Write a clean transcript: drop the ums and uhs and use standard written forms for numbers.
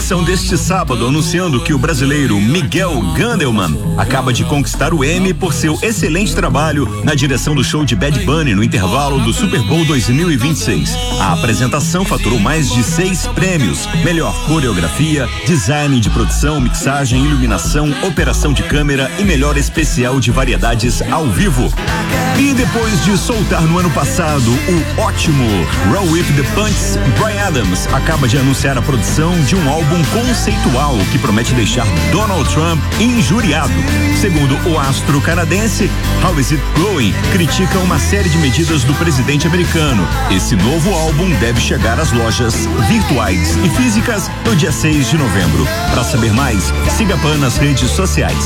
edição deste sábado, anunciando que o brasileiro Miguel Gandelman acaba de conquistar o Emmy por seu excelente trabalho na direção do show de Bad Bunny no intervalo do Super Bowl 2026. A apresentação faturou mais de 6 prêmios: melhor coreografia, design de produção, mixagem, iluminação, operação de câmera e melhor especial de variedades ao vivo. E depois de soltar no ano passado o ótimo Roll With The Punches, Bryan Adams acaba de anunciar a produção de um álbum conceitual que promete deixar Donald Trump injuriado. Segundo o astro canadense, How Is It Going critica uma série de medidas do presidente americano. Esse novo álbum deve chegar às lojas virtuais e físicas no dia 6 de novembro. Para saber mais, siga a Pan nas redes sociais.